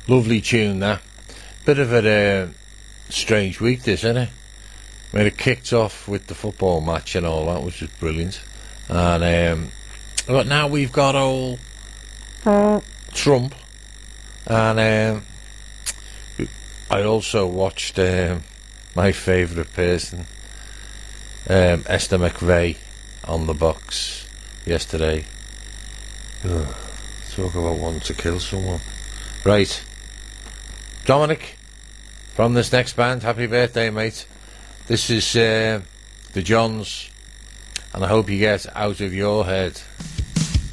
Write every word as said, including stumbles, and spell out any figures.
Lovely tune, that. Bit of a uh, strange week, this, isn't it? I mean, it kicked off with the football match and all that, which was brilliant. And um, but now we've got old Trump. And um, I also watched um, my favourite person, um, Esther McVeigh, on the box yesterday. Ugh, talk about wanting to kill someone. Right. Dominic, from this next band, happy birthday, mate. This is uh, the Johns, and I hope you get out of your head.